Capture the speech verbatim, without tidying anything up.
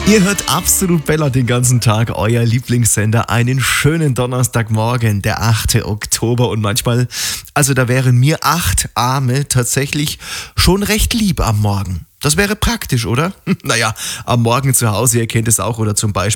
Ihr hört Absolut Bella den ganzen Tag, euer Lieblingssender. Einen schönen Donnerstagmorgen, der achte Oktober. Und manchmal, also da wären mir acht Arme tatsächlich schon recht lieb am Morgen. Das wäre praktisch, oder? Naja, am Morgen zu Hause, ihr kennt es auch, oder zum Beispiel